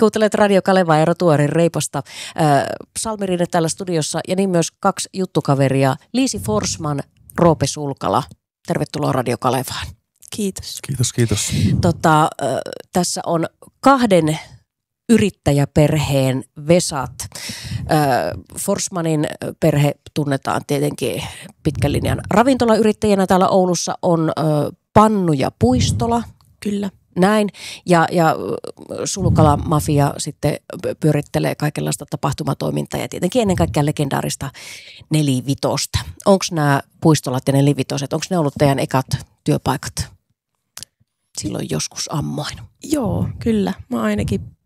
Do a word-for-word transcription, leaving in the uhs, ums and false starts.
Kuuntelet Radio Kalevaa ja Rotuaarin Reipasta. Äh, Salmi Rinne täällä studiossa ja niin myös kaksi juttukaveria. Liisi Forsman, Roope Sulkala. Tervetuloa Radio Kalevaan. Kiitos. Kiitos, kiitos. Tota, äh, tässä on kahden yrittäjäperheen vesat. Äh, Forsmanin perhe tunnetaan tietenkin pitkän linjan ravintolayrittäjänä. Täällä Oulussa on äh, Pannu ja Puistola. Kyllä. Näin. Ja, ja Sulkala Mafia sitten pyörittelee kaikenlaista tapahtumatoimintaa ja tietenkin ennen kaikkea legendaarista nelivitosta. Onko nämä Puistolat ja nelivitoset, onko ne ollut teidän ekat työpaikat silloin joskus ammoin? Joo, kyllä. Mä ainakin